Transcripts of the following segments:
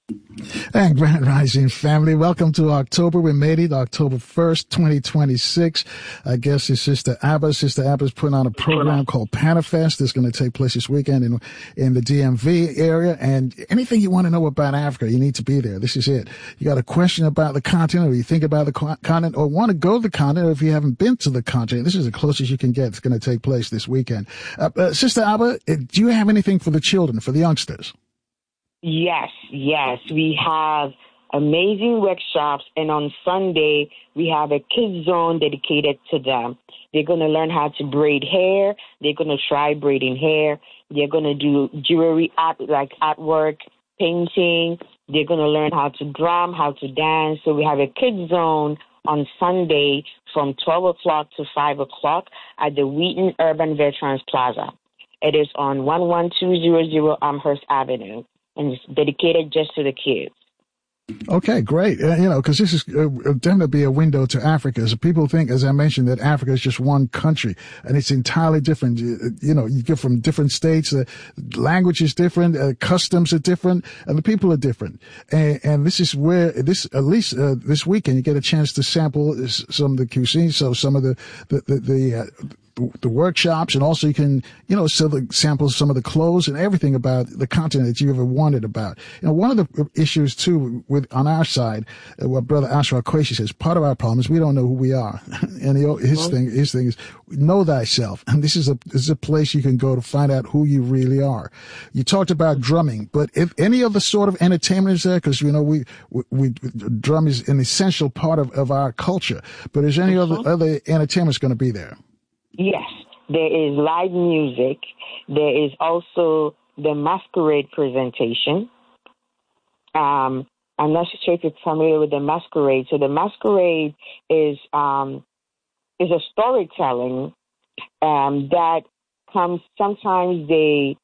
And Grand Rising family, welcome to October. We made it October 1st, 2026. I guess it's Sister Abba. Sister Abba's putting on a program called Panafest. It's going to take place this weekend in the DMV area. And anything you want to know about Africa, you need to be there. This is it. You got a question about the continent, or you think about the continent, or want to go to the continent, or if you haven't been to the continent, this is the closest you can get. It's going to take place this weekend. Sister Abba, do you have anything for the children, for the youngsters? Yes. We have amazing workshops, and on Sunday, we have a kids zone dedicated to them. They're going to learn how to braid hair. They're going to try braiding hair. They're going to do jewelry art, like artwork, painting. They're going to learn how to drum, how to dance. So we have a kids zone on Sunday from 12 o'clock to 5 o'clock at the Wheaton Urban Veterans Plaza. It is on 11200 Amherst Avenue. And it's dedicated just to the kids. Okay, great. Because this is definitely be a window to Africa. So people think, as I mentioned, that Africa is just one country, and it's entirely different. You get from different states, the language is different, customs are different, and the people are different. And this is where this weekend you get a chance to sample some of the cuisine, so some of the workshops, and also you can, sample some of the clothes and everything about the continent that you ever wanted about. One of the issues too on our side, what Brother Asra Qureshi says, part of our problem is we don't know who we are. And his thing is know thyself. And this is a place you can go to find out who you really are. You talked about drumming, but if any other sort of entertainment is there, because we drum is an essential part of our culture. But is any other entertainment going to be there? Yes, there is live music. There is also the masquerade presentation. I'm not sure if you're familiar with the masquerade. So the masquerade is a storytelling that comes. Sometimes they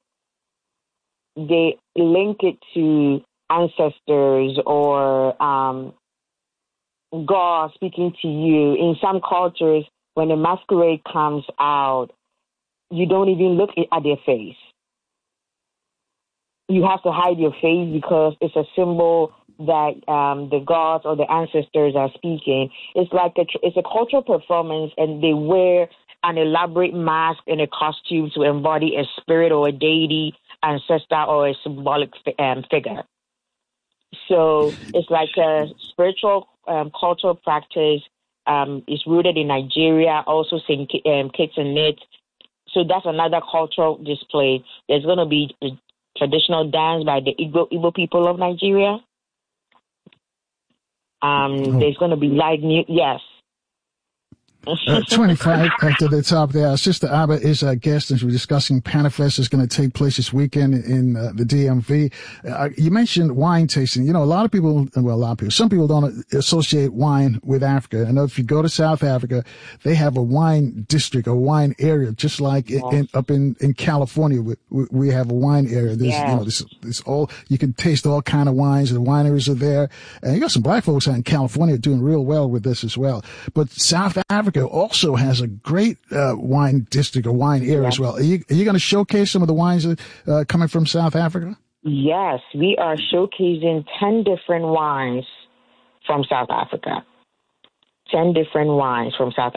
link it to ancestors or God speaking to you. In some cultures, when the masquerade comes out, you don't even look at their face. You have to hide your face because it's a symbol that the gods or the ancestors are speaking. It's like it's a cultural performance, and they wear an elaborate mask and a costume to embody a spirit or a deity, ancestor, or a symbolic figure. So it's like a spiritual cultural practice. Is rooted in Nigeria, also St. Kitts and Nevis. So that's another cultural display. There's going to be a traditional dance by the Igbo people of Nigeria. There's going to be live music. Yes. 25 to the top there. Sister Abba is our guest, and we're discussing Panafest. Is going to take place this weekend in the DMV. You mentioned wine tasting. A lot of people, some people don't associate wine with Africa. I know if you go to South Africa, they have a wine district, a wine area, just like up in California. We have a wine area. There's, this all, you can taste all kind of wines. The wineries are there. And you got some black folks out in California doing real well with this as well. But South Africa also has a great wine district, a wine area as well. Are you going to showcase some of the wines coming from South Africa? Yes, we are showcasing 10 different wines from South Africa. 10 different wines from South